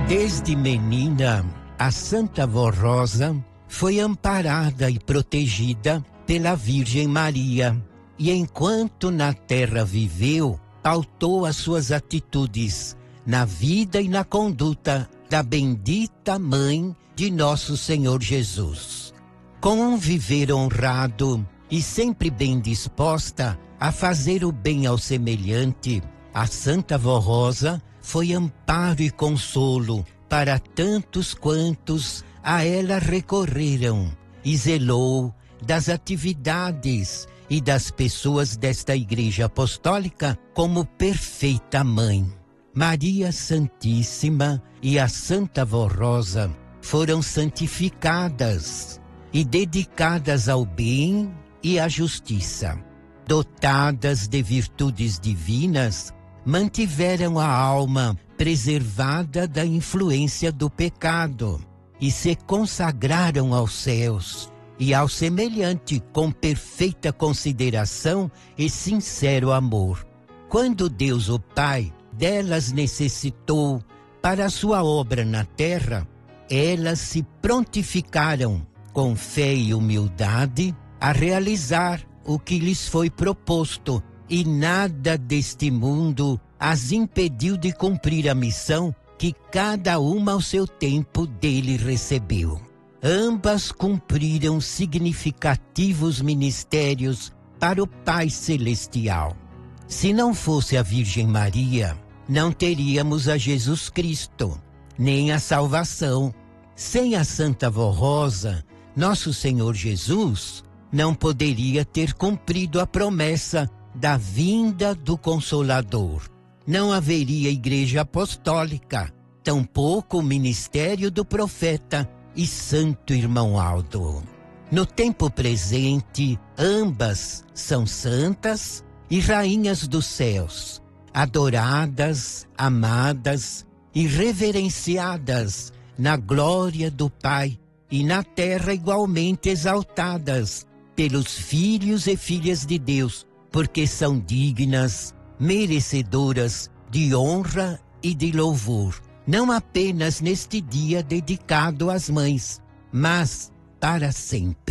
Desde menina, a Santa Vó Rosa foi amparada e protegida pela Virgem Maria, e enquanto na terra viveu, pautou as suas atitudes na vida e na conduta da bendita Mãe de Nosso Senhor Jesus. Com um viver honrado e sempre bem disposta a fazer o bem ao semelhante, a Santa Vó Rosa foi amparo e consolo para tantos quantos a ela recorreram, e zelou das atividades e das pessoas desta Igreja Apostólica como perfeita mãe. Maria Santíssima e a Santa Vó Rosa foram santificadas e dedicadas ao bem e à justiça. Dotadas de virtudes divinas, mantiveram a alma preservada da influência do pecado e se consagraram aos céus e ao semelhante com perfeita consideração e sincero amor. Quando Deus o Pai delas necessitou para a sua obra na terra, elas se prontificaram com fé e humildade a realizar o que lhes foi proposto, e nada deste mundo as impediu de cumprir a missão que cada uma ao seu tempo dele recebeu. Ambas cumpriram significativos ministérios para o Pai Celestial. Se não fosse a Virgem Maria, não teríamos a Jesus Cristo, nem a salvação. Sem a Santa Vó Rosa, Nosso Senhor Jesus não poderia ter cumprido a promessa da vinda do Consolador. Não haveria Igreja Apostólica, tampouco o ministério do profeta e Santo Irmão Aldo. No tempo presente, ambas são santas e rainhas dos céus, adoradas, amadas e reverenciadas na glória do Pai, e na terra igualmente exaltadas pelos filhos e filhas de Deus, porque são dignas, merecedoras de honra e de louvor, não apenas neste dia dedicado às mães, mas para sempre.